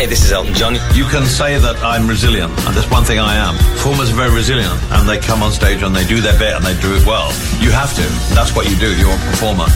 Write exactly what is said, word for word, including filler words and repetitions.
Hi, this is Elton John. You can say that I'm resilient, and that's one thing I am. Performers are very resilient, and they come on stage and they do their bit and they do it well. You have to. That's what you do. You're a performer.